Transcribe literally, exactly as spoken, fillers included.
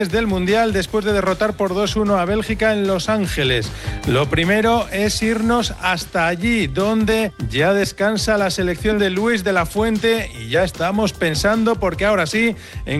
del Mundial después de derrotar por dos uno a Bélgica en Los Ángeles. Lo primero es irnos hasta allí, donde ya descansa la selección de Luis de la Fuente y ya estamos pensando, porque ahora sí, en